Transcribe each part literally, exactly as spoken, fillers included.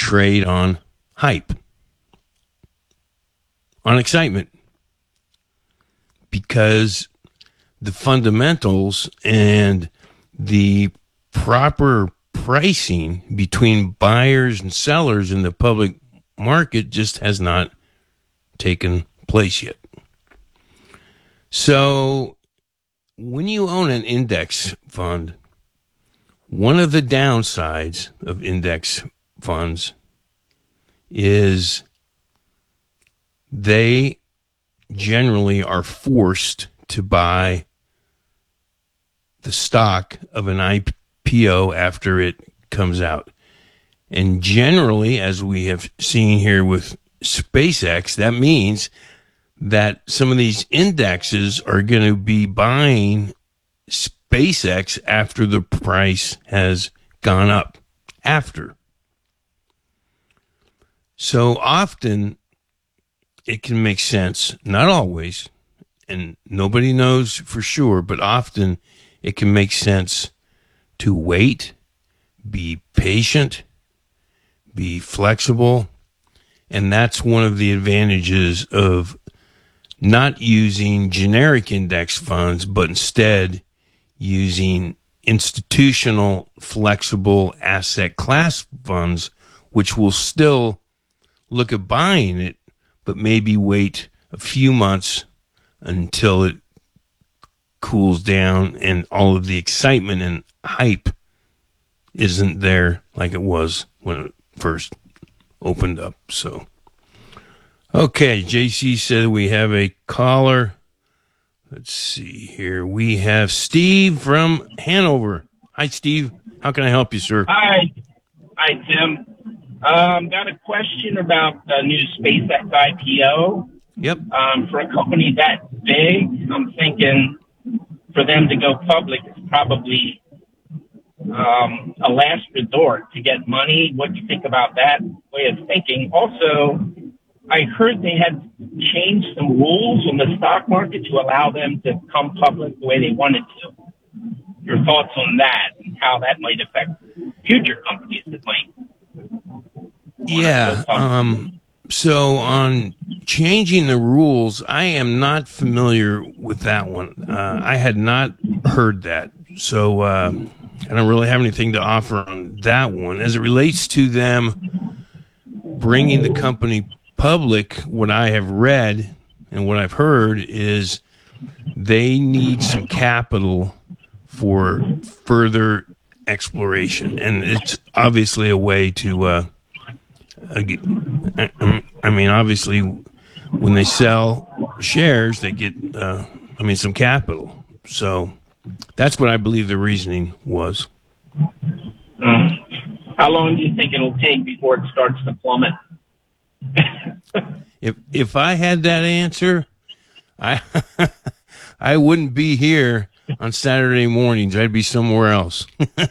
trade on hype, on excitement, because the fundamentals and the proper pricing between buyers and sellers in the public market just has not taken place yet. So when you own an index fund, one of the downsides of index funds is they generally are forced to buy the stock of an I P O after it comes out. And generally, as we have seen here with SpaceX, that means that some of these indexes are going to be buying SpaceX after the price has gone up. After. So often it can make sense, not always, and nobody knows for sure, but often it can make sense to wait, be patient, be flexible, and that's one of the advantages of not using generic index funds, but instead using institutional flexible asset class funds, which will still look at buying it, but maybe wait a few months until it cools down and all of the excitement and hype isn't there like it was when it first opened up. So, okay, J C said we have a caller. Let's see here. We have Steve from Hanover. Hi, Steve. How can I help you, sir? Hi. Hi, Tim. Um, got a question about the new SpaceX I P O. Yep. Um, for a company that big, I'm thinking for them to go public is probably um, a last resort to get money. What do you think about that way of thinking? Also, I heard they had changed some rules in the stock market to allow them to come public the way they wanted to. Your thoughts on that and how that might affect future companies that might? Yeah. Um, so on changing the rules, I am not familiar with that one. Uh, I had not heard that. So uh, I don't really have anything to offer on that one. As it relates to them bringing the company public, what I have read and what I've heard is they need some capital for further exploration. And it's obviously a way to, uh, I mean, obviously when they sell shares, they get, uh, I mean, some capital. So that's what I believe the reasoning was. Mm. How long do you think it'll take before it starts to plummet? If if I had that answer, I I wouldn't be here on Saturday mornings. I'd be somewhere else.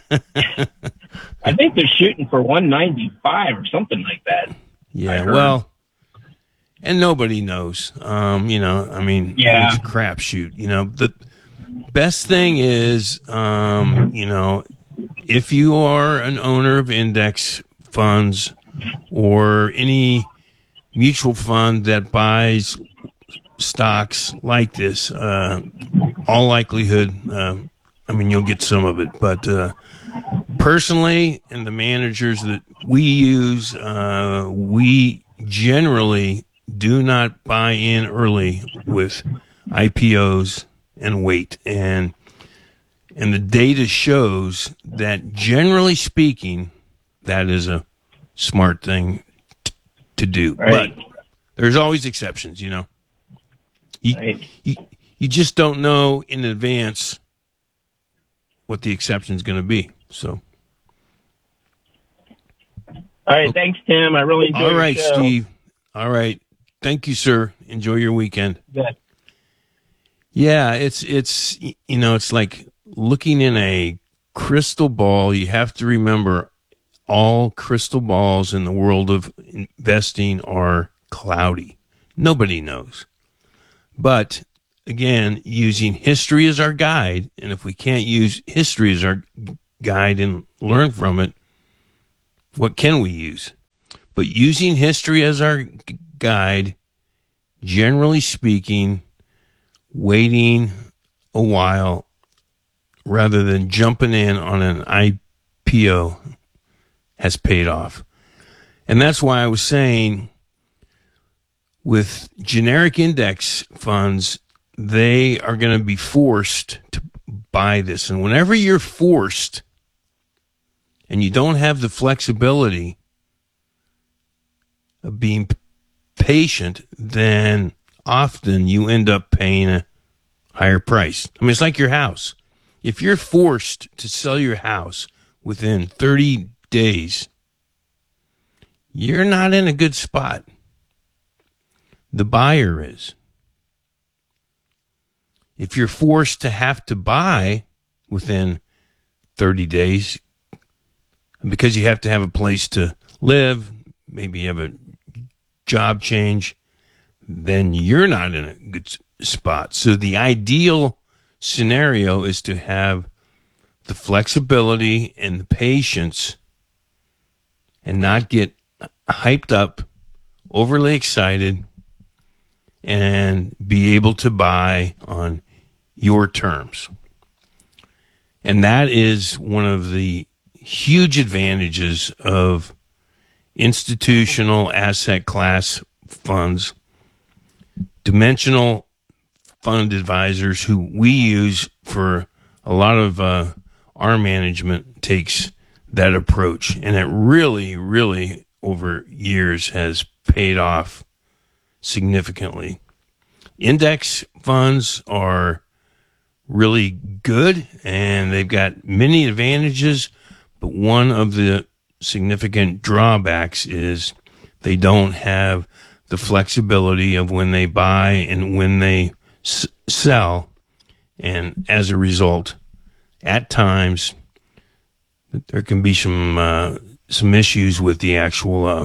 I think they're shooting for one ninety-five or something like that. Yeah, well, and nobody knows. Um, you know, I mean, yeah. It's a crapshoot. You know, the best thing is, um, you know, if you are an owner of index funds or any mutual fund that buys stocks like this, uh, all likelihood, uh, I mean, you'll get some of it. But uh, personally, and the managers that we use, uh, we generally do not buy in early with I P Os and wait. And and the data shows that, generally speaking, that is a smart thing to do, right. But there's always exceptions, you know. You, right. you you just don't know in advance what the exception is going to be. So, all right, thanks, Tim. I really enjoyed. All right, your show. Steve. All right, thank you, sir. Enjoy your weekend. Good. Yeah, it's it's you know it's like looking in a crystal ball. You have to remember, all crystal balls in the world of investing are cloudy. Nobody knows. But again, using history as our guide, and if we can't use history as our guide and learn from it, what can we use? But using history as our g- guide, generally speaking, waiting a while rather than jumping in on an I P O has paid off. And that's why I was saying with generic index funds, they are going to be forced to buy this. And whenever you're forced and you don't have the flexibility of being p- patient, then often you end up paying a higher price. I mean, it's like your house. If you're forced to sell your house within thirty days, you're not in a good spot. The buyer is. If you're forced to have to buy within thirty days, because you have to have a place to live, maybe you have a job change, then you're not in a good spot. So the ideal scenario is to have the flexibility and the patience and not get hyped up, overly excited, and be able to buy on your terms. And that is one of the huge advantages of institutional asset class funds, dimensional fund advisors who we use for a lot of uh, our management takes that approach. And it really, really over years has paid off significantly. Index funds are really good and they've got many advantages, but one of the significant drawbacks is they don't have the flexibility of when they buy and when they s- sell. And as a result, at times there can be some uh, some issues with the actual uh,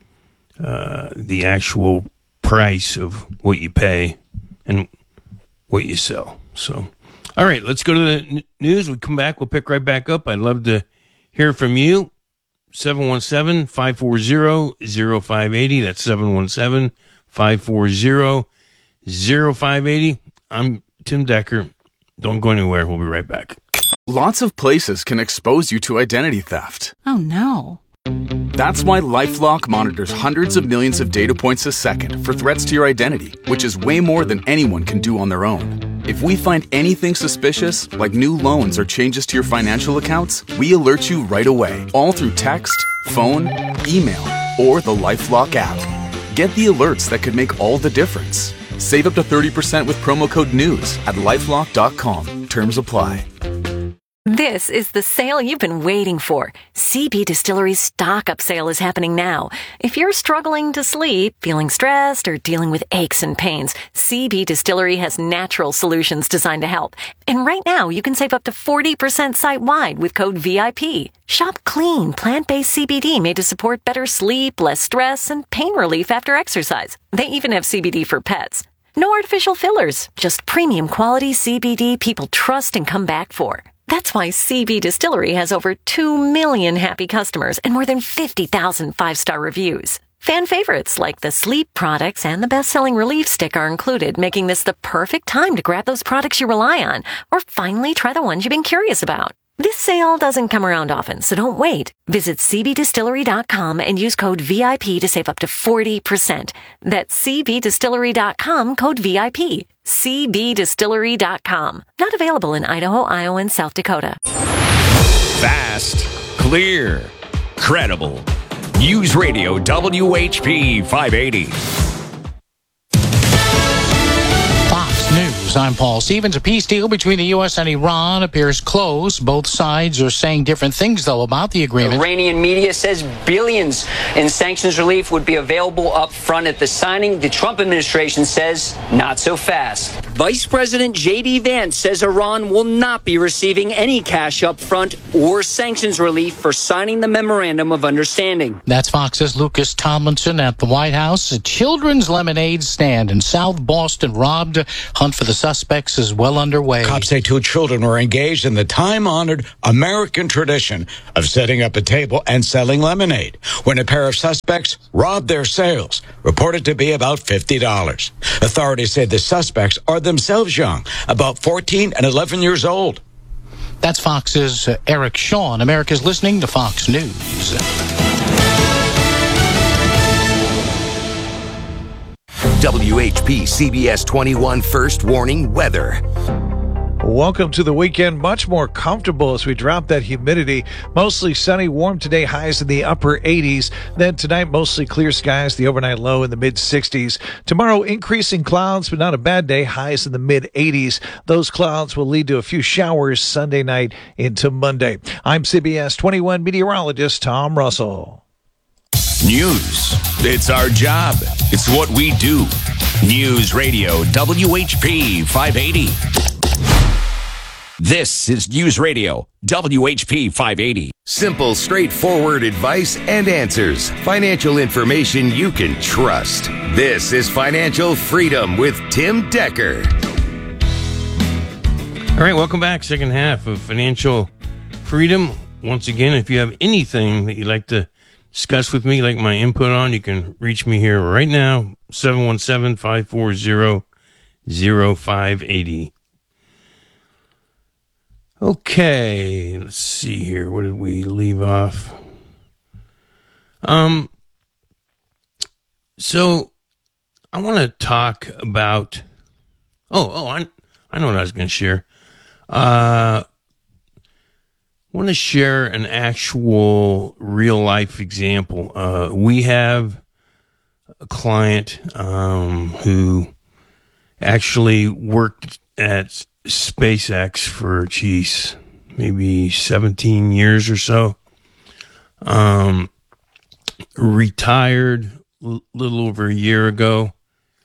uh, the actual price of what you pay and what you sell. So, all right, let's go to the n- news. We come back. We'll pick right back up. I'd love to hear from you. seven one seven, five four zero, zero five eight zero. That's seven one seven, five four zero, zero five eight zero. I'm Tim Decker. Don't go anywhere. We'll be right back. Lots of places can expose you to identity theft. Oh, no. That's why LifeLock monitors hundreds of millions of data points a second for threats to your identity, which is way more than anyone can do on their own. If we find anything suspicious, like new loans or changes to your financial accounts, we alert you right away, all through text, phone, email, or the LifeLock app. Get the alerts that could make all the difference. Save up to thirty percent with promo code NEWS at lifelock dot com. Terms apply. This is the sale you've been waiting for. C B Distillery's stock-up sale is happening now. If you're struggling to sleep, feeling stressed, or dealing with aches and pains, C B Distillery has natural solutions designed to help. And right now, you can save up to forty percent site-wide with code V I P. Shop clean, plant-based C B D made to support better sleep, less stress, and pain relief after exercise. They even have C B D for pets. No artificial fillers, just premium quality C B D people trust and come back for. That's why C B Distillery has over two million happy customers and more than fifty thousand five-star reviews. Fan favorites like the sleep products and the best-selling Relief Stick are included, making this the perfect time to grab those products you rely on or finally try the ones you've been curious about. This sale doesn't come around often, so don't wait. Visit c b distillery dot com and use code V I P to save up to forty percent. That's c b distillery dot com, code V I P. c b distillery dot com. Not available in Idaho, Iowa, and South Dakota. Fast, clear, credible. News Radio W H P five eighty. Fox News, I'm Paul Stevens. A peace deal between the U S and Iran appears close. Both sides are saying different things, though, about the agreement. Iranian media says billions in sanctions relief would be available up front at the signing. The Trump administration says not so fast. Vice President J D Vance says Iran will not be receiving any cash up front or sanctions relief for signing the Memorandum of Understanding. That's Fox's Lucas Tomlinson at the White House. A children's lemonade stand in South Boston robbed. Hunt for the suspects is well underway. Cops say two children were engaged in the time-honored American tradition of setting up a table and selling lemonade when a pair of suspects robbed their sales, reported to be about fifty dollars. Authorities say the suspects are themselves young, about fourteen and eleven years old. That's Fox's uh, Eric Shawn. America's listening to Fox News. W H P C B S twenty-one First Warning Weather. Welcome to the weekend. Much more comfortable as we drop that humidity. Mostly sunny, warm today, highs in the upper eighties. Then tonight, mostly clear skies, the overnight low in the mid sixties. Tomorrow, increasing clouds, but not a bad day, highs in the mid eighties. Those clouds will lead to a few showers Sunday night into Monday. I'm C B S twenty-one meteorologist Tom Russell. News. It's our job. It's what we do. News Radio W H P five eighty. This is News Radio W H P five eighty. Simple, straightforward advice and answers. Financial information you can trust. This is Financial Freedom with Tim Decker. All right, welcome back. Second half of Financial Freedom. Once again, if you have anything that you'd like to discuss with me, like my input on, you can reach me here right now, seven one seven, five four zero, zero five eight zero. Okay, let's see here. Where did we leave off? Um, so I want to talk about. Oh, oh, I I know what I was going to share. Uh, I want to share an actual real life example. Uh, we have a client um, who actually worked at SpaceX for, geez, maybe seventeen years or so. Um, retired a l- little over a year ago,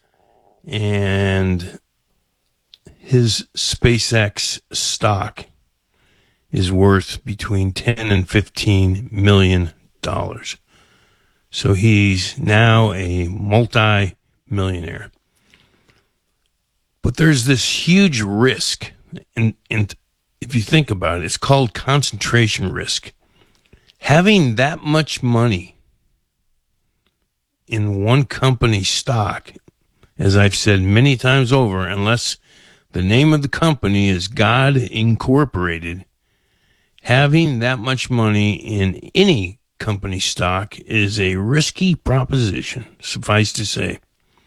and his SpaceX stock is worth between ten and fifteen million dollars. So he's now a multi-millionaire. But there's this huge risk, and, and if you think about it, it's called concentration risk. Having that much money in one company's stock, as I've said many times over, unless the name of the company is God Incorporated, having that much money in any company stock is a risky proposition, suffice to say.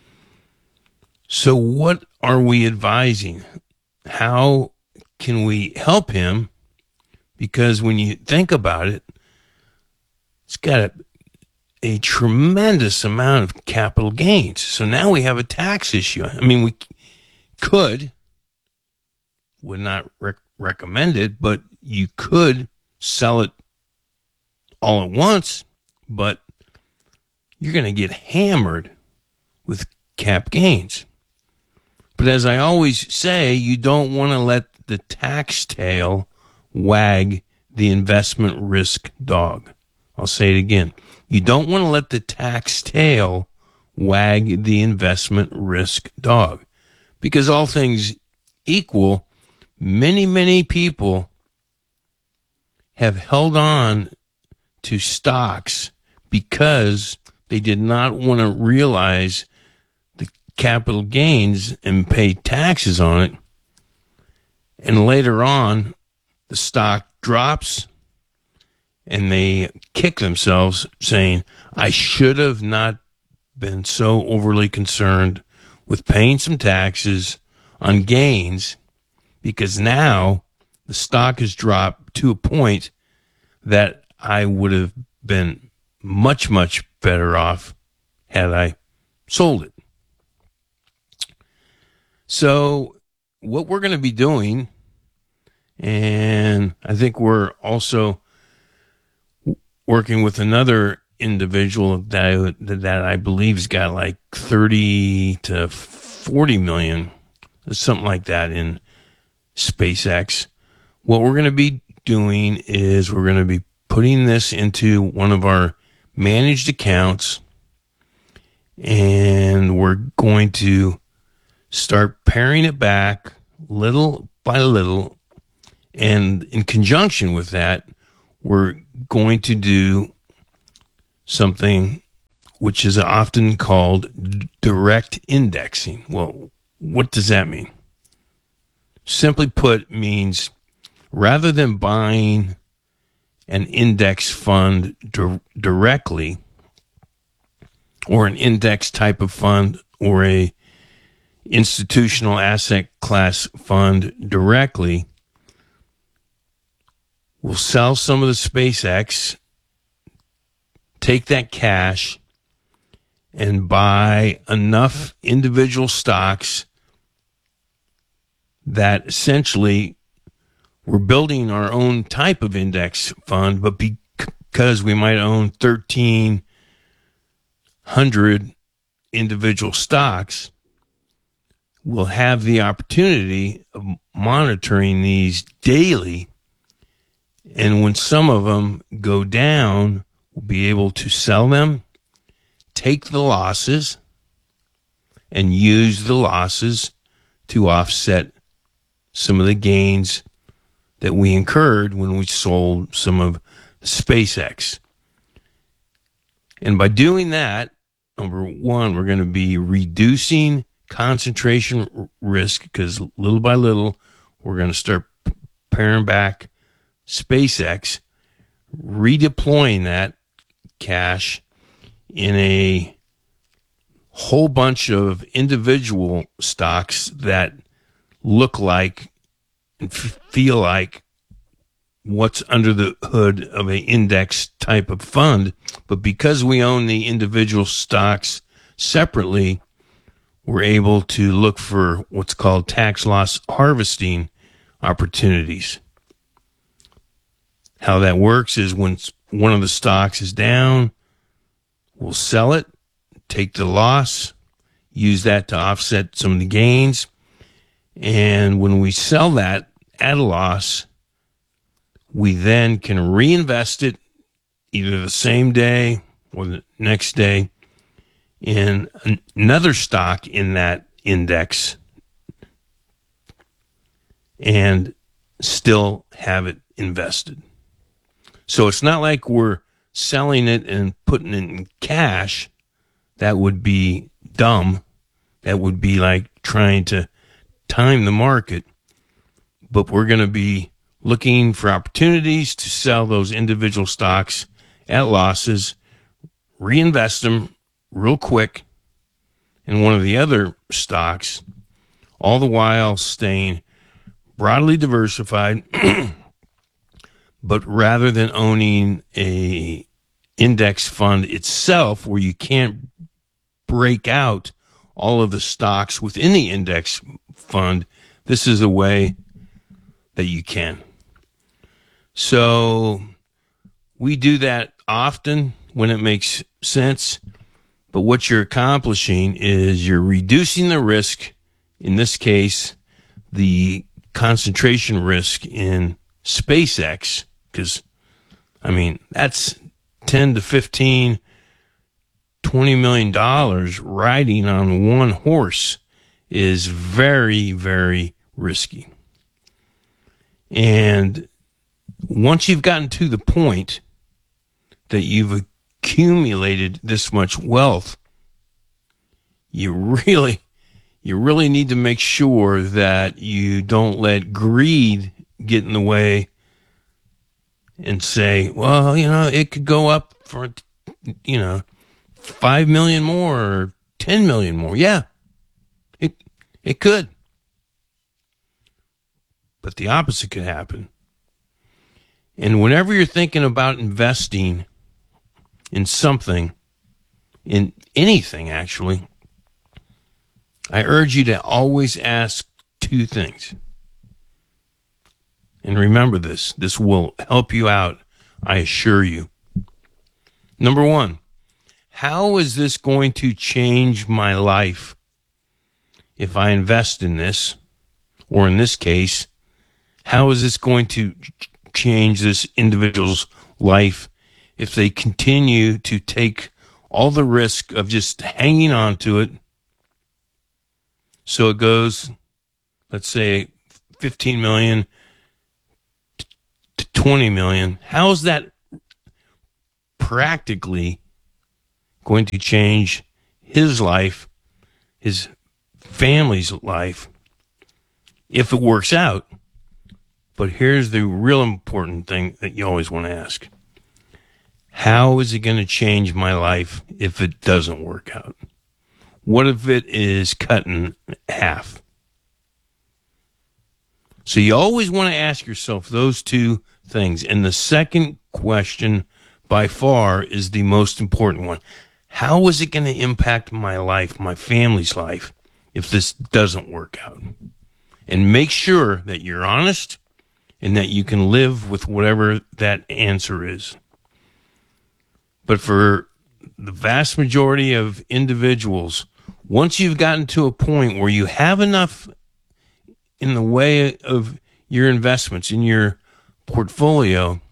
So what are we advising? How can we help him? Because when you think about it, it's got a, a tremendous amount of capital gains. So now we have a tax issue. I mean, we could, would not rec- recommend it, but you could sell it all at once, but you're going to get hammered with cap gains. But as I always say, you don't want to let the tax tail wag the investment risk dog. I'll say it again. You don't want to let the tax tail wag the investment risk dog. Because all things equal, many, many people have held on to stocks because they did not want to realize the capital gains and pay taxes on it. And later on, the stock drops and they kick themselves saying, I should have not been so overly concerned with paying some taxes on gains, because now the stock has dropped to a point that I would have been much, much better off had I sold it. So what we're going to be doing, and I think we're also working with another individual that I, that I believe has got like thirty to forty million, something like that, in SpaceX. What we're going to be doing is we're going to be putting this into one of our managed accounts, and we're going to start paring it back little by little. And in conjunction with that, we're going to do something which is often called direct indexing. Well, what does that mean? Simply put, means rather than buying an index fund di- directly, or an index type of fund, or a institutional asset class fund directly, we'll sell some of the SpaceX, take that cash, and buy enough individual stocks that essentially we're building our own type of index fund, but because we might own thirteen hundred individual stocks, we'll have the opportunity of monitoring these daily. And when some of them go down, we'll be able to sell them, take the losses, and use the losses to offset some of the gains that we incurred when we sold some of SpaceX. And by doing that, number one, we're going to be reducing concentration risk, because little by little, we're going to start paring back SpaceX, redeploying that cash in a whole bunch of individual stocks that look like and feel like what's under the hood of an index type of fund. But because we own the individual stocks separately, we're able to look for what's called tax loss harvesting opportunities. How that works is when one of the stocks is down, we'll sell it, take the loss, use that to offset some of the gains. And when we sell that at a loss, we then can reinvest it either the same day or the next day in another stock in that index and still have it invested. So it's not like we're selling it and putting it in cash. That would be dumb. That would be like trying to time the market. But we're going to be looking for opportunities to sell those individual stocks at losses, reinvest them real quick in one of the other stocks, all the while staying broadly diversified. But rather than owning a index fund itself, where you can't break out all of the stocks within the index fund, this is a way that you can. So we do that often when it makes sense. But what you're accomplishing is you're reducing the risk, in this case, the concentration risk in SpaceX, because, I mean, that's ten to fifteen, twenty million dollars riding on one horse is very, very risky. And once you've gotten to the point that you've accumulated this much wealth, you really, you really need to make sure that you don't let greed get in the way and say, well, you know, it could go up for, you know, five million more or ten million more. Yeah, it, it could. But the opposite could happen. And whenever you're thinking about investing in something, in anything actually, I urge you to always ask two things. And remember this, this will help you out, I assure you. Number one, how is this going to change my life if I invest in this? Or in this case, how is this going to change this individual's life if they continue to take all the risk of just hanging on to it, So it goes, let's say, fifteen million to twenty million. How is that practically going to change his life, his family's life, if it works out? But here's the real important thing that you always want to ask. How is it going to change my life if it doesn't work out? What if it is cut in half? So you always want to ask yourself those two things. And the second question by far is the most important one. How is it going to impact my life, my family's life, if this doesn't work out? And make sure that you're honest and that you can live with whatever that answer is. But for the vast majority of individuals, once you've gotten to a point where you have enough in the way of your investments in your portfolio,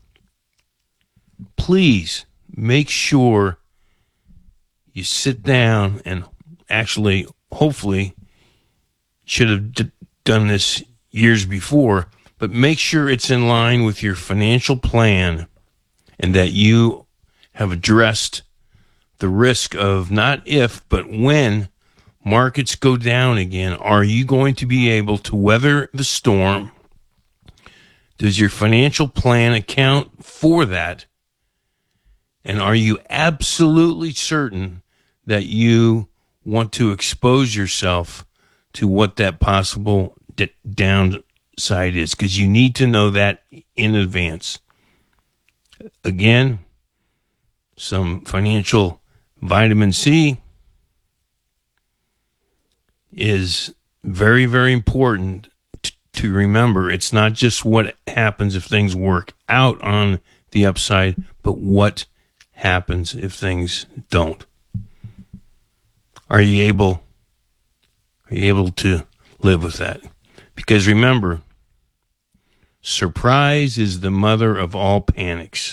please make sure you sit down and actually, hopefully, should have d- done this years before, but make sure it's in line with your financial plan and that you have addressed the risk of not if, but when markets go down again. Are you going to be able to weather the storm? Does your financial plan account for that? And are you absolutely certain that you want to expose yourself to what that possible d- downside is? Because you need to know that in advance. Again, some financial vitamin C is very, very important t- to remember. It's not just what happens if things work out on the upside, but what happens if things don't. Are you able, are you able to live with that? Because remember, surprise is the mother of all panics.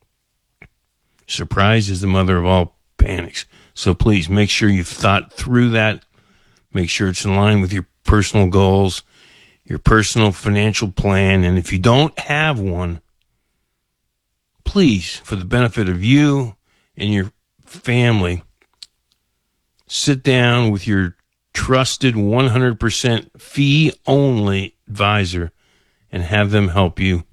Surprise is the mother of all panics. So please make sure you've thought through that. Make sure it's in line with your personal goals, your personal financial plan. And if you don't have one, please, for the benefit of you and your family, sit down with your trusted one hundred percent fee-only advisor and have them help you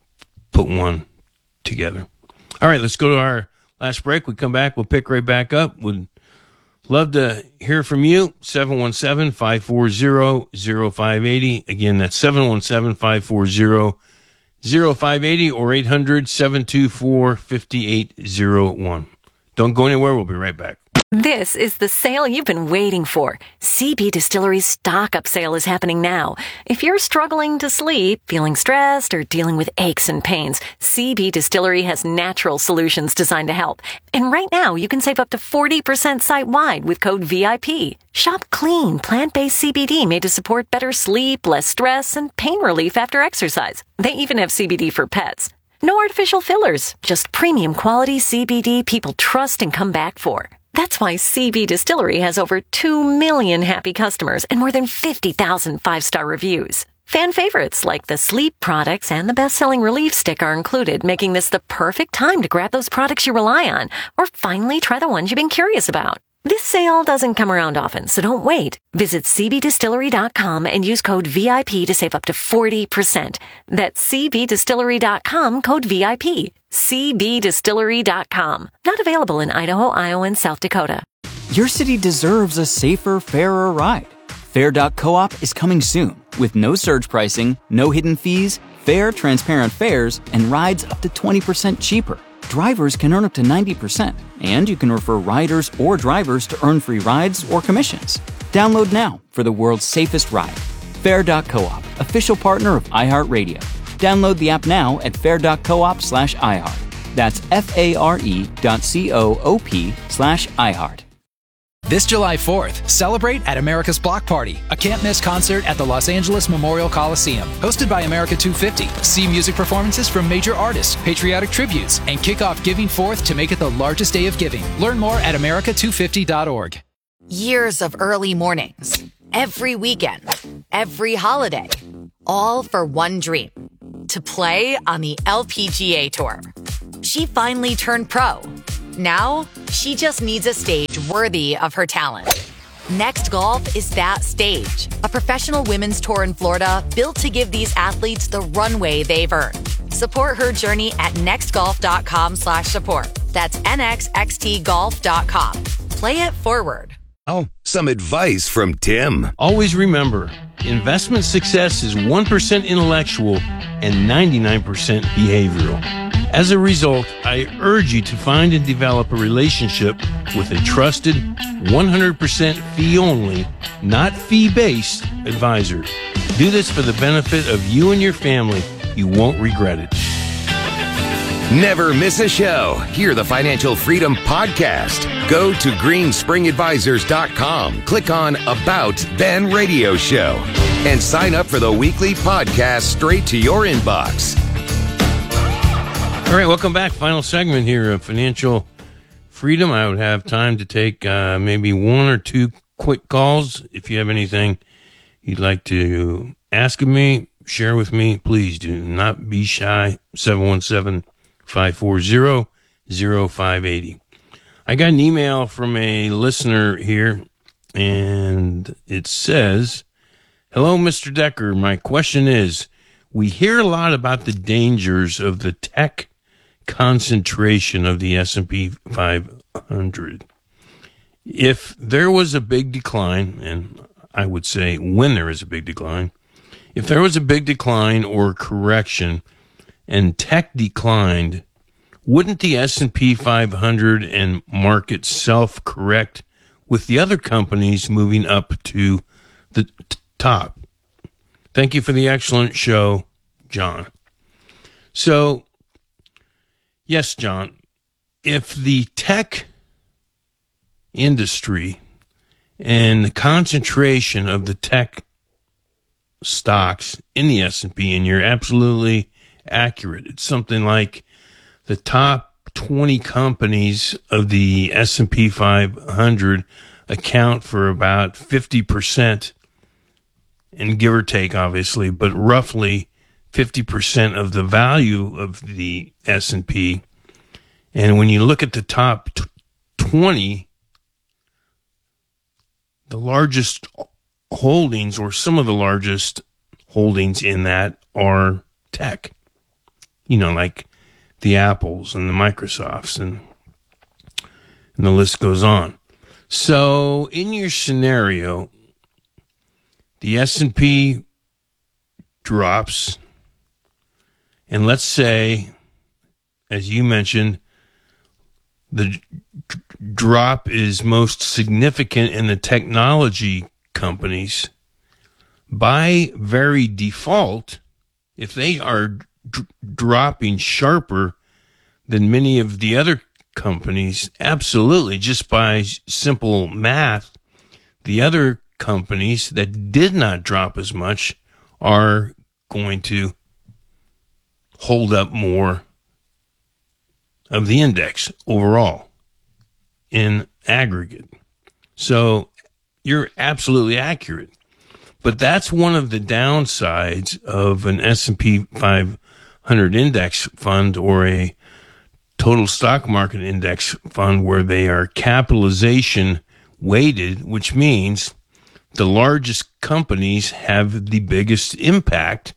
put one together. All right, let's go to our last break. We come back, we'll pick right back up. Would love to hear from you. seven one seven, five four zero, zero five eight zero. Again, that's seven one seven, five four zero, zero five eight zero or eight hundred, seven two four, five eight zero one. Don't go anywhere. We'll be right back. This is the sale you've been waiting for. C B Distillery's stock-up sale is happening now. If you're struggling to sleep, feeling stressed, or dealing with aches and pains, C B Distillery has natural solutions designed to help. And right now, you can save up to forty percent site-wide with code V I P. Shop clean, plant-based C B D made to support better sleep, less stress, and pain relief after exercise. They even have C B D for pets. No artificial fillers, just premium quality C B D people trust and come back for. That's why C B Distillery has over two million happy customers and more than fifty thousand five-star reviews. Fan favorites like the sleep products and the best-selling Relief Stick are included, making this the perfect time to grab those products you rely on or finally try the ones you've been curious about. This sale doesn't come around often, so don't wait. Visit C B distillery dot com and use code V I P to save up to forty percent. That's C B distillery dot com, code V I P. C B distillery dot com. Not available in Idaho, Iowa, and South Dakota. Your city deserves a safer, fairer ride. Fair dot coop is coming soon with no surge pricing, no hidden fees, fair, transparent fares, and rides up to twenty percent cheaper. Drivers can earn up to ninety percent, and you can refer riders or drivers to earn free rides or commissions. Download now for the world's safest ride. Fair dot coop, official partner of iHeartRadio. Download the app now at fair dot coop slash iHeart. That's F-A-R-E dot C-O-O-P slash iHeart. This July fourth, celebrate at America's Block Party, a can't-miss concert at the Los Angeles Memorial Coliseum. Hosted by America two fifty, see music performances from major artists, patriotic tributes, and kick off Giving Fourth to make it the largest day of giving. Learn more at america two fifty dot org. Years of early mornings every weekend, every holiday, all for one dream, to play on the L P G A Tour. She finally turned pro. Now, she just needs a stage worthy of her talent. Next Golf is that stage, a professional women's tour in Florida built to give these athletes the runway they've earned. Support her journey at nextgolf.com slash support. That's N X X T golf dot com. Play it forward. Oh, some advice from Tim. Always remember, investment success is one percent intellectual and ninety-nine percent behavioral. As a result, I urge you to find and develop a relationship with a trusted, one hundred percent fee-only, not fee-based advisor. Do this for the benefit of you and your family. You won't regret it. Never miss a show. Hear the Financial Freedom Podcast. Go to green spring advisors dot com, click on About, then Radio Show, and sign up for the weekly podcast straight to your inbox. All right, welcome back. Final segment here of Financial Freedom. I would have time to take uh, maybe one or two quick calls. If you have anything you'd like to ask of me, share with me, please do not be shy. seven one seven, five four zero, zero five eight zero. I got an email from a listener here, and it says, "Hello, Mister Decker. My question is, we hear a lot about the dangers of the tech concentration of the S and P five hundred. If there was a big decline, and I would say when there is a big decline, if there was a big decline or correction and tech declined, wouldn't the S and P five hundred and market self-correct with the other companies moving up to the t- top? Thank you for the excellent show, John." So, yes, John, if the tech industry and the concentration of the tech stocks in the S and P, and you're absolutely accurate, it's something like the top twenty companies of the S and P five hundred account for about fifty percent, and give or take, obviously, but roughly fifty percent of the value of the S and P. And when you look at the top twenty, the largest holdings, or some of the largest holdings in that, are tech. You know, like the Apples and the Microsofts, and, and the list goes on. So in your scenario, the S and P drops, and let's say, as you mentioned, the d- drop is most significant in the technology companies. By very default, if they are d- dropping sharper than many of the other companies, absolutely, just by simple math, the other companies that did not drop as much are going to hold up more of the index overall in aggregate. So you're absolutely accurate. But that's one of the downsides of an S and P five hundred index fund or a total stock market index fund, where they are capitalization weighted, which means the largest companies have the biggest impact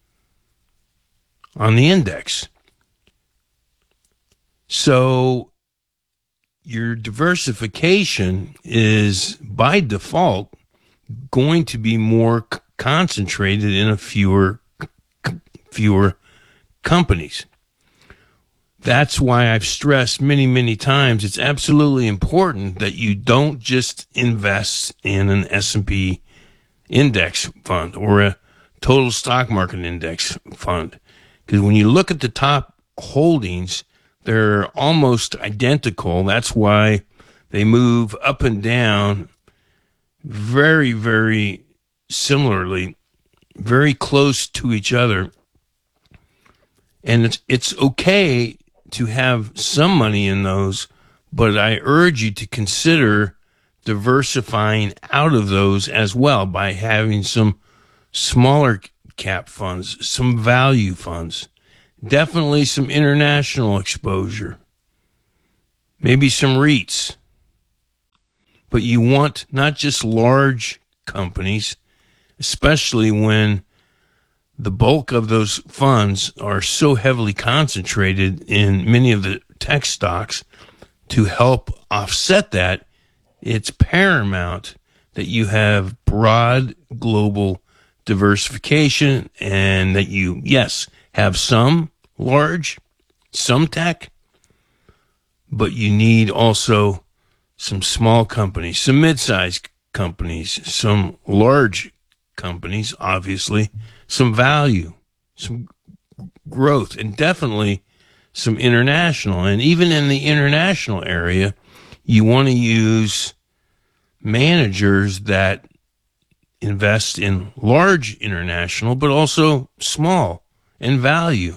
on the index. So your diversification is by default going to be more c- concentrated in a fewer c- fewer companies. That's why I've stressed many, many times it's absolutely important that you don't just invest in an S and P index fund or a total stock market index fund. Because when you look at the top holdings, they're almost identical. That's why they move up and down very, very similarly, very close to each other. And it's it's okay to have some money in those, but I urge you to consider diversifying out of those as well by having some smaller cap funds, some value funds, definitely some international exposure, maybe some REITs. But you want not just large companies, especially when the bulk of those funds are so heavily concentrated in many of the tech stocks. To help offset that, it's paramount that you have broad global diversification and that you, yes, have some large, some tech, but you need also some small companies, some mid-sized companies, some large companies, obviously, some value, some growth, and definitely some international. And even in the international area, you want to use managers that invest in large international, but also small and value.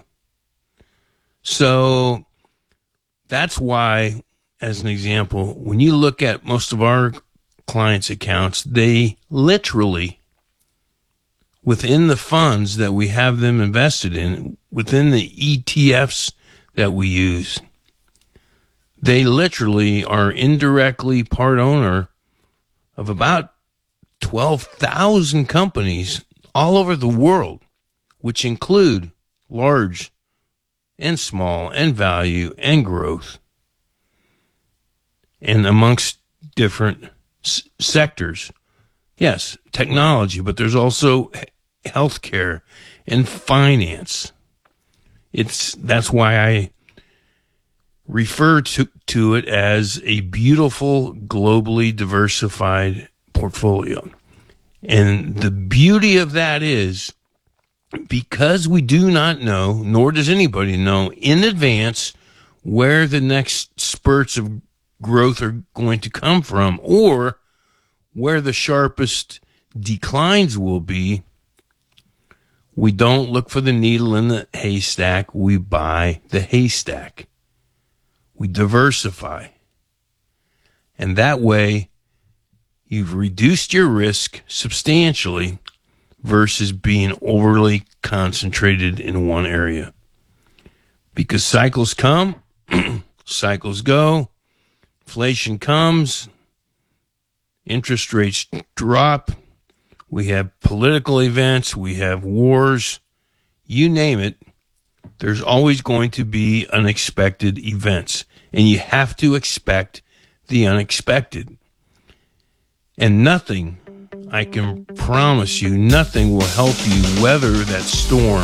So that's why, as an example, when you look at most of our clients' accounts, they literally, within the funds that we have them invested in, within the E T Fs that we use, they literally are indirectly part owner of about twelve thousand companies all over the world, which include large and small and value and growth, and amongst different s- sectors. Yes, technology, but there's also healthcare and finance. It's that's why I refer to, to it as a beautiful, globally diversified portfolio. And the beauty of that is, because we do not know, nor does anybody know in advance, where the next spurts of growth are going to come from or where the sharpest declines will be, we don't look for the needle in the haystack. We buy the haystack. We diversify. And that way, you've reduced your risk substantially versus being overly concentrated in one area. Because cycles come, cycles go, inflation comes, interest rates drop, we have political events, we have wars, you name it, there's always going to be unexpected events. And you have to expect the unexpected. And nothing, I can promise you, nothing will help you weather that storm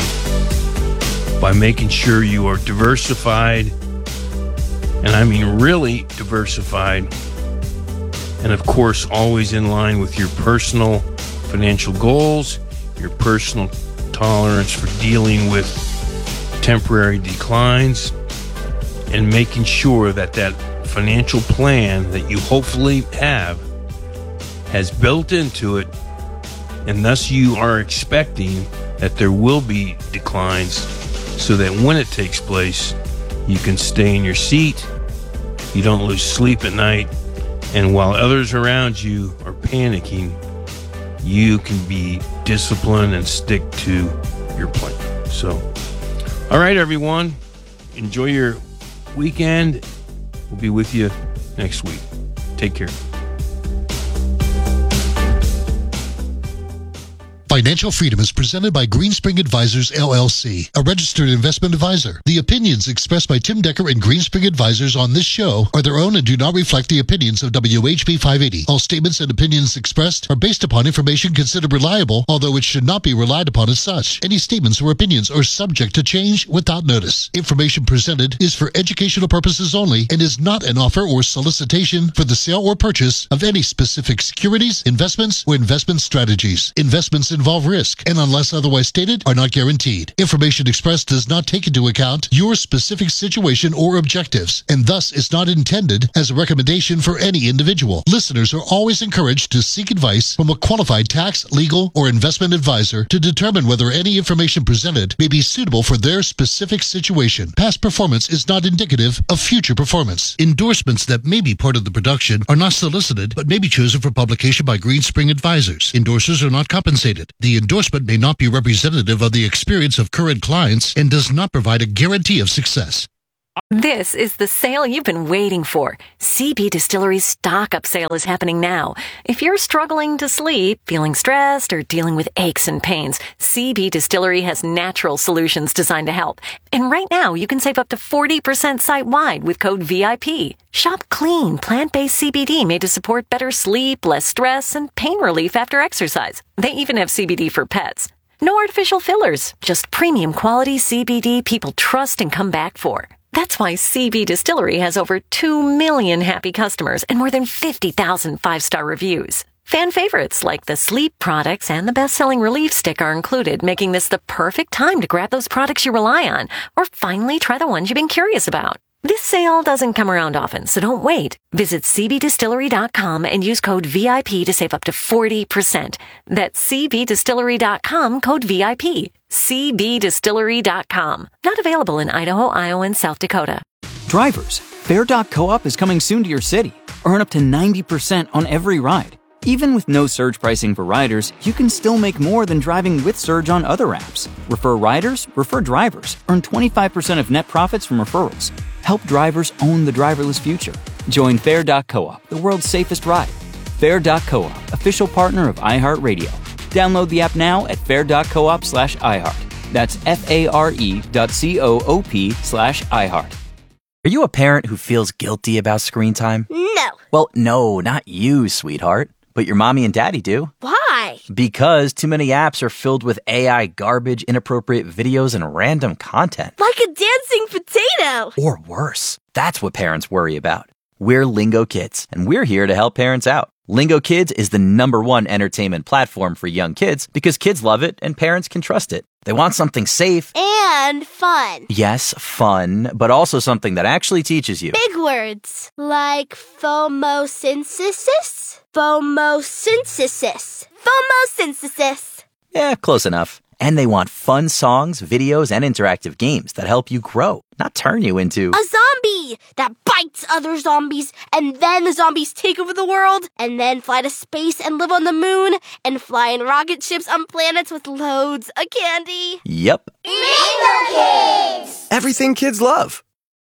by making sure you are diversified, and I mean really diversified, and of course always in line with your personal financial goals, your personal tolerance for dealing with temporary declines, and making sure that that financial plan that you hopefully have has built into it, and thus you are expecting that there will be declines, so that when it takes place, you can stay in your seat, you don't lose sleep at night, and while others around you are panicking, you can be disciplined and stick to your plan. So, all right, everyone, enjoy your weekend. We'll be with you next week. Take care. Financial Freedom is presented by Greenspring Advisors, L L C, a registered investment advisor. The opinions expressed by Tim Decker and Greenspring Advisors on this show are their own and do not reflect the opinions of W H P five eighty. All statements and opinions expressed are based upon information considered reliable, although it should not be relied upon as such. Any statements or opinions are subject to change without notice. Information presented is for educational purposes only and is not an offer or solicitation for the sale or purchase of any specific securities, investments, or investment strategies. Investments in involve risk and, unless otherwise stated, are not guaranteed. Information expressed does not take into account your specific situation or objectives, and thus is not intended as a recommendation for any individual. Listeners are always encouraged to seek advice from a qualified tax, legal, or investment advisor to determine whether any information presented may be suitable for their specific situation. Past performance is not indicative of future performance. Endorsements that may be part of the production are not solicited but may be chosen for publication by Greenspring Advisors. Endorsers are not compensated. The endorsement may not be representative of the experience of current clients and does not provide a guarantee of success. This is the sale you've been waiting for. C B Distillery's stock-up sale is happening now. If you're struggling to sleep, feeling stressed, or dealing with aches and pains, C B Distillery has natural solutions designed to help. And right now, you can save up to forty percent site-wide with code V I P. Shop clean, plant-based C B D made to support better sleep, less stress, and pain relief after exercise. They even have C B D for pets. No artificial fillers, just premium quality C B D people trust and come back for. That's why C B Distillery has over two million happy customers and more than fifty thousand five-star reviews. Fan favorites like the sleep products and the best-selling relief stick are included, making this the perfect time to grab those products you rely on or finally try the ones you've been curious about. This sale doesn't come around often, so don't wait. Visit C B distillery dot com and use code V I P to save up to forty percent. That's C B distillery dot com, code V I P. C B distillery dot com. Not available in Idaho, Iowa, and South Dakota. Drivers, Fare dot co-op is coming soon to your city. Earn up to ninety percent on every ride. Even with no surge pricing for riders, you can still make more than driving with Surge on other apps. Refer riders, refer drivers. Earn twenty-five percent of net profits from referrals. Help drivers own the driverless future. Join Fare dot co-op, the world's safest ride. Fare dot co-op, official partner of iHeartRadio. Download the app now at fare dot coop slash iHeart. That's F-A-R-E dot C-O-O-P slash iHeart. Are you a parent who feels guilty about screen time? No. Well, no, not you, sweetheart. But your mommy and daddy do. Why? Because too many apps are filled with A I garbage, inappropriate videos, and random content. Like a dancing potato. Or worse. That's what parents worry about. We're Lingo Kids, and we're here to help parents out. Lingo Kids is the number one entertainment platform for young kids because kids love it and parents can trust it. They want something safe. And fun. Yes, fun, but also something that actually teaches you. Big words. Like phomosynthesis? Phomosynthesis. Phomosynthesis. Yeah, close enough. And they want fun songs, videos, and interactive games that help you grow, not turn you into a zombie that bites other zombies, and then the zombies take over the world, and then fly to space and live on the moon, and fly in rocket ships on planets with loads of candy. Yep. Lingo Kids! Everything kids love.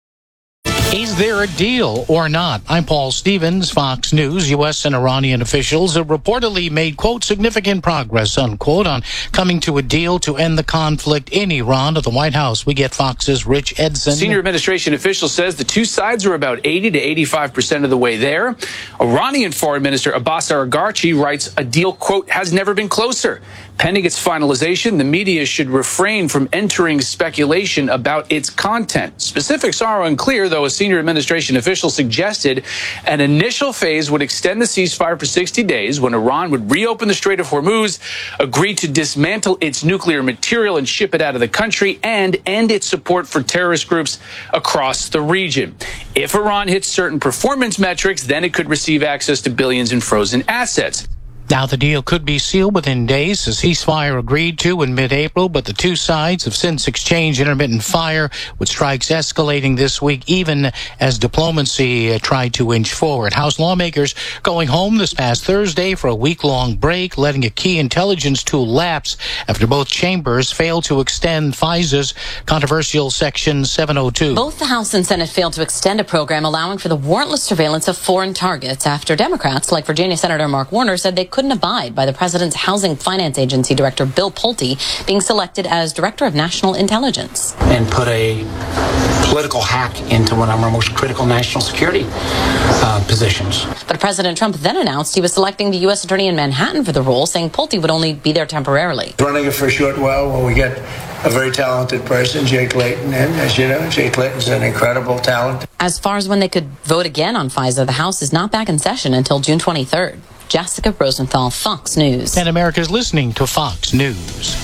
Is there a deal or not? I'm Paul Stevens, Fox News. U S and Iranian officials have reportedly made, quote, significant progress, unquote, on coming to a deal to end the conflict in Iran. At the White House, we get Fox's Rich Edson. Senior administration official says the two sides are about eighty to eighty-five percent of the way there. Iranian Foreign Minister Abbas Araghchi writes a deal, quote, has never been closer. Pending its finalization, the media should refrain from entering speculation about its content. Specifics are unclear, though a senior administration official suggested an initial phase would extend the ceasefire for sixty days when Iran would reopen the Strait of Hormuz, agree to dismantle its nuclear material and ship it out of the country, and end its support for terrorist groups across the region. If Iran hits certain performance metrics, then it could receive access to billions in frozen assets. Now, the deal could be sealed within days. The ceasefire agreed to in mid-April, but the two sides have since exchanged intermittent fire, with strikes escalating this week, even as diplomacy uh, tried to inch forward. House lawmakers going home this past Thursday for a week-long break, letting a key intelligence tool lapse after both chambers failed to extend FISA's controversial Section seven oh two. Both the House and Senate failed to extend a program allowing for the warrantless surveillance of foreign targets after Democrats, like Virginia Senator Mark Warner, said they couldn't abide by the president's Housing Finance Agency director, Bill Pulte, being selected as Director of National Intelligence. And put a political hack into one of our most critical national security uh, positions. But President Trump then announced he was selecting the U S attorney in Manhattan for the role, saying Pulte would only be there temporarily. Running it for a short while when we get a very talented person, Jake Layton, in. As you know, Jake Layton's an incredible talent. As far as when they could vote again on FISA, the House is not back in session until June twenty-third. Jessica Rosenthal, Fox News. And America's listening to Fox News.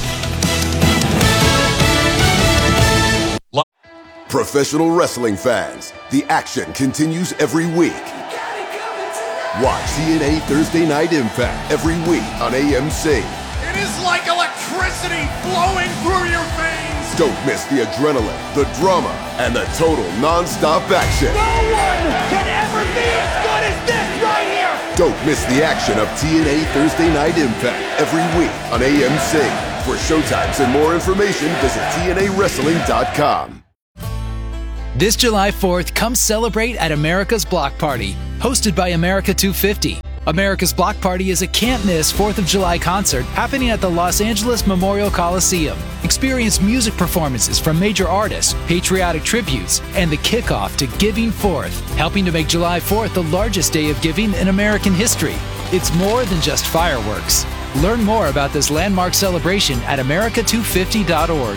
Professional wrestling fans, the action continues every week. Watch T N A Thursday Night Impact every week on A M C. It is like electricity flowing through your veins. Don't miss the adrenaline, the drama, and the total non-stop action. No one can ever be as good as this right here. Don't miss the action of T N A Thursday Night Impact every week on A M C. For showtimes and more information, visit T N A wrestling dot com. This July fourth, come celebrate at America's Block Party, hosted by America two fifty. America's Block Party is a can't-miss fourth of July concert happening at the Los Angeles Memorial Coliseum. Experience music performances from major artists, patriotic tributes, and the kickoff to Giving Fourth, helping to make July fourth the largest day of giving in American history. It's more than just fireworks. Learn more about this landmark celebration at America two fifty dot org.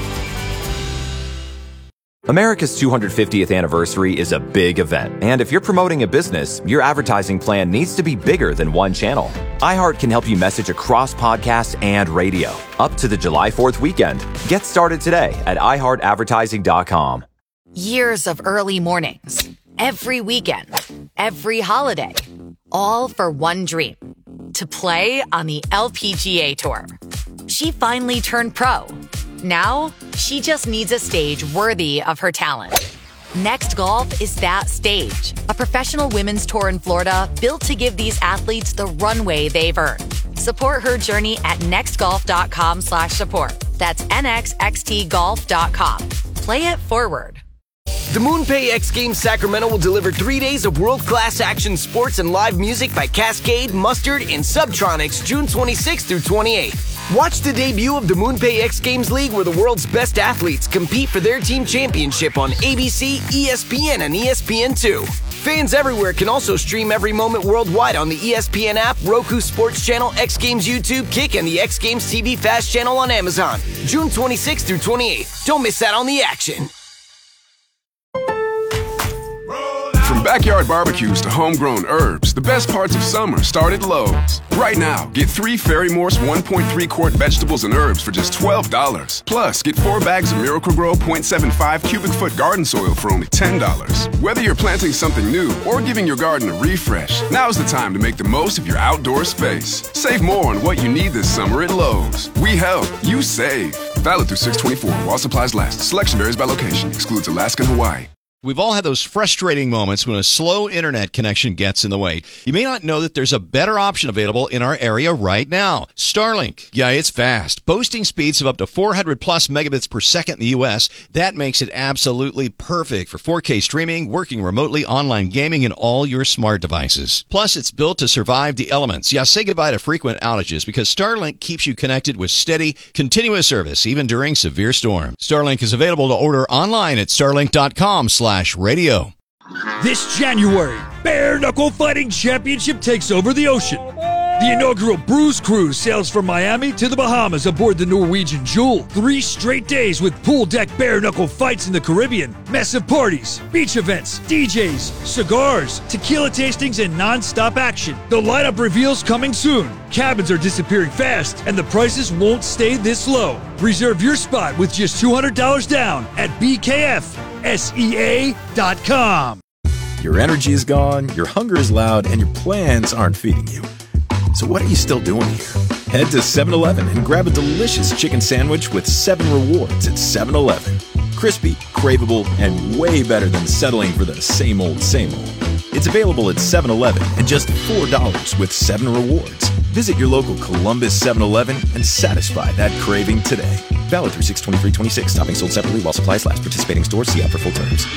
America's two hundred fiftieth anniversary is a big event, and if you're promoting a business, your advertising plan needs to be bigger than one channel. iHeart can help you message across podcast and radio up to the July fourth weekend. Get started today at i heart advertising dot com. Years of early mornings, every weekend, every holiday, all for one dream, to play on the L P G A Tour. She finally turned pro. Now, she just needs a stage worthy of her talent. Next Golf is that stage, a professional women's tour in Florida built to give these athletes the runway they've earned. Support her journey at nextgolf.com slash support. That's N X X T golf dot com. Play it forward. The MoonPay X Games Sacramento will deliver three days of world-class action sports and live music by Cascade, Mustard, and Subtronics June twenty-sixth through twenty-eighth. Watch the debut of the MoonPay X Games League, where the world's best athletes compete for their team championship on A B C, E S P N, and E S P N two. Fans everywhere can also stream every moment worldwide on the E S P N app, Roku Sports Channel, X Games YouTube, Kick, and the X Games T V Fast channel on Amazon. June twenty-sixth through twenty-eighth. Don't miss out on the action. From backyard barbecues to homegrown herbs, the best parts of summer start at Lowe's. Right now, get three Fairy Morse one point three quart vegetables and herbs for just twelve dollars. Plus, get four bags of Miracle-Gro point seven five cubic foot garden soil for only ten dollars. Whether you're planting something new or giving your garden a refresh, now's the time to make the most of your outdoor space. Save more on what you need this summer at Lowe's. We help, you save. Valid through six twenty-four while supplies last. Selection varies by location. Excludes Alaska and Hawaii. We've all had those frustrating moments when a slow internet connection gets in the way. You may not know that there's a better option available in our area right now. Starlink. Yeah, it's fast. Boasting speeds of up to four hundred plus megabits per second in the U S. That makes it absolutely perfect for four K streaming, working remotely, online gaming, and all your smart devices. Plus, it's built to survive the elements. Yeah, say goodbye to frequent outages because Starlink keeps you connected with steady, continuous service, even during severe storms. Starlink is available to order online at starlink dot com slash radio. This January, Bare Knuckle Fighting Championship takes over the ocean. The inaugural Bruise Cruise sails from Miami to the Bahamas aboard the Norwegian Jewel. Three straight days with pool deck bare knuckle fights in the Caribbean, massive parties, beach events, D Js, cigars, tequila tastings, and non-stop action. The lineup reveals coming soon. Cabins are disappearing fast, and the prices won't stay this low. Reserve your spot with just two hundred dollars down at b k f s e a dot com. Your energy is gone, your hunger is loud, and your plans aren't feeding you. So what are you still doing here? Head to seven eleven and grab a delicious chicken sandwich with seven rewards at seven eleven. Crispy, craveable, and way better than settling for the same old, same old. It's available at seven eleven and just four dollars with seven rewards. Visit your local Columbus seven eleven and satisfy that craving today. Valid through six twenty-three twenty-six. Topping sold separately while supplies last. Participating stores. See app for full terms.